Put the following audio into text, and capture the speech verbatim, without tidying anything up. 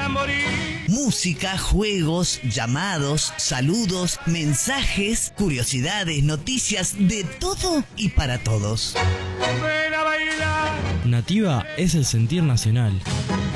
para morir. Música, juegos, llamados, saludos, mensajes, curiosidades, noticias, de todo y para todos. Ven a bailar. Nativa es el sentir nacional.